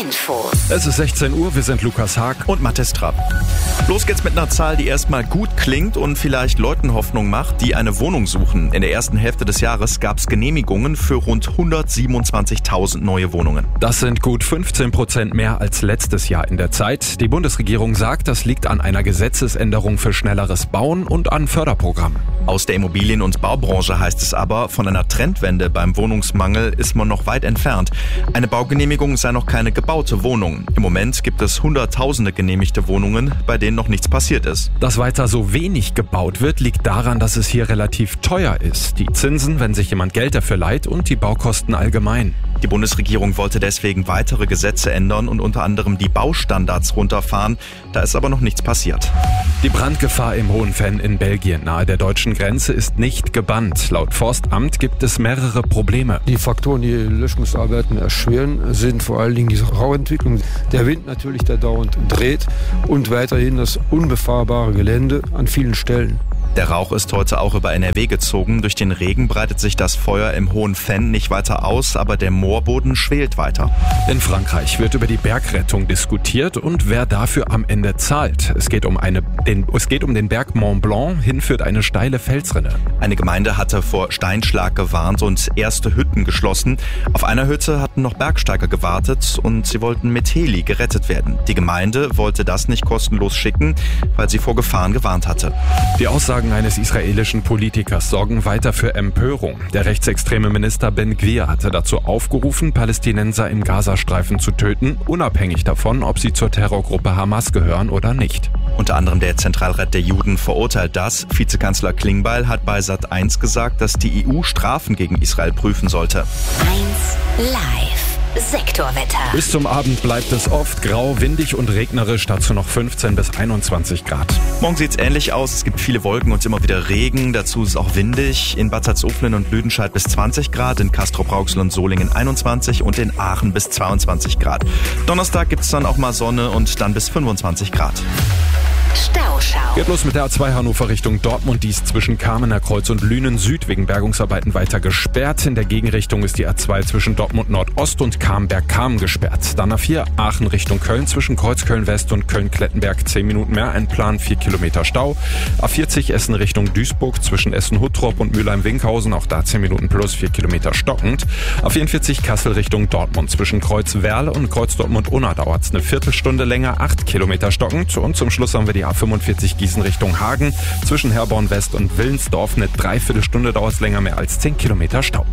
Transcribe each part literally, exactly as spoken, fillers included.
Infos. Es ist sechzehn Uhr, wir sind Lukas Haag und Mathis Trapp. Los geht's mit einer Zahl, die erstmal gut klingt und vielleicht Leuten Hoffnung macht, die eine Wohnung suchen. In der ersten Hälfte des Jahres gab's Genehmigungen für rund hundertsiebenundzwanzigtausend neue Wohnungen. Das sind gut fünfzehn Prozent mehr als letztes Jahr in der Zeit. Die Bundesregierung sagt, das liegt an einer Gesetzesänderung für schnelleres Bauen und an Förderprogrammen. Aus der Immobilien- und Baubranche heißt es aber, von einer Trendwende beim Wohnungsmangel ist man noch weit entfernt. Eine Baugenehmigung sei noch keine gebaute Wohnung. Im Moment gibt es hunderttausende genehmigte Wohnungen, bei denen noch nichts passiert ist. Dass weiter so wenig gebaut wird, liegt daran, dass es hier relativ teuer ist. Die Zinsen, wenn sich jemand Geld dafür leiht, und die Baukosten allgemein. Die Bundesregierung wollte deswegen weitere Gesetze ändern und unter anderem die Baustandards runterfahren. Da ist aber noch nichts passiert. Die Brandgefahr im Hohenfenn in Belgien nahe der deutschen Grenze ist nicht gebannt. Laut Forstamt gibt es mehrere Probleme. Die Faktoren, die Löschungsarbeiten erschweren, sind vor allen Dingen die Rauentwicklung. Der Wind natürlich, der dauernd dreht, und weiterhin das unbefahrbare Gelände an vielen Stellen. Der Rauch ist heute auch über N R W gezogen. Durch den Regen breitet sich das Feuer im Hohenfenn nicht weiter aus, aber der Moorboden schwelt weiter. In Frankreich wird über die Bergrettung diskutiert und wer dafür am Ende zahlt. Es geht um, eine, den, es geht um den Berg Mont Blanc, hinführt eine steile Felsrinne. Eine Gemeinde hatte vor Steinschlag gewarnt und erste Hütten geschlossen. Auf einer Hütte hatten noch Bergsteiger gewartet und sie wollten mit Heli gerettet werden. Die Gemeinde wollte das nicht kostenlos schicken, weil sie vor Gefahren gewarnt hatte. Die Aussage eines israelischen Politikers sorgen weiter für Empörung. Der rechtsextreme Minister Ben Gvir hatte dazu aufgerufen, Palästinenser im Gazastreifen zu töten, unabhängig davon, ob sie zur Terrorgruppe Hamas gehören oder nicht. Unter anderem der Zentralrat der Juden verurteilt das. Vizekanzler Klingbeil hat bei Sat eins gesagt, dass die E U Strafen gegen Israel prüfen sollte. eins Live. Sektorwetter. Bis zum Abend bleibt es oft grau, windig und regnerisch, dazu noch fünfzehn bis einundzwanzig Grad. Morgen sieht es ähnlich aus, es gibt viele Wolken und immer wieder Regen, dazu ist es auch windig. In Bad Salzuflen und Lüdenscheid bis zwanzig Grad, in Castrop-Rauxel und Solingen einundzwanzig und in Aachen bis zweiundzwanzig Grad. Donnerstag gibt es dann auch mal Sonne und dann bis fünfundzwanzig Grad. Stauschau. Geht los mit der A zwei Hannover Richtung Dortmund. Die ist zwischen Kamener Kreuz und Lünen Süd wegen Bergungsarbeiten weiter gesperrt. In der Gegenrichtung ist die A zwei zwischen Dortmund Nordost und Camberg-Kam gesperrt. Dann A vier Aachen Richtung Köln zwischen Kreuzköln West und Köln-Klettenberg zehn Minuten mehr. Ein Plan, vier Kilometer Stau. A vierzig Essen Richtung Duisburg zwischen Essen-Huttrop und Mülheim-Winkhausen. Auch da zehn Minuten plus, vier Kilometer stockend. A vierundvierzig Kassel Richtung Dortmund zwischen Kreuz-Werle und Kreuz-Dortmund-Unna dauert es eine Viertelstunde länger, acht Kilometer stockend. Und zum Schluss haben wir die A fünfundvierzig Gießen Richtung Hagen. Zwischen Herborn West und Willensdorf eine Dreiviertelstunde dauert es länger, mehr als zehn Kilometer Stau.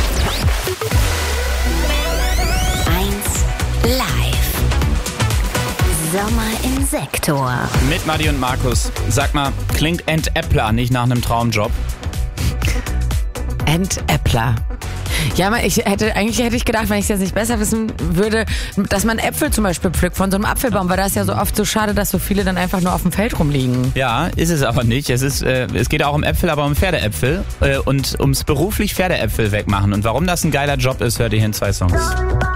eins Live. Sommer im Sektor. Mit Madi und Markus. Sag mal, klingt Entäppler nicht nach einem Traumjob? Entäppler. Ja, ich hätte, eigentlich hätte ich gedacht, wenn ich es jetzt nicht besser wissen würde, dass man Äpfel zum Beispiel pflückt von so einem Apfelbaum, weil das ist ja so oft so schade, dass so viele dann einfach nur auf dem Feld rumliegen. Ja, ist es aber nicht. Es ist, äh, es geht auch um Äpfel, aber um Pferdeäpfel äh, und ums beruflich Pferdeäpfel wegmachen. Und warum das ein geiler Job ist, hört ihr hier in zwei Songs.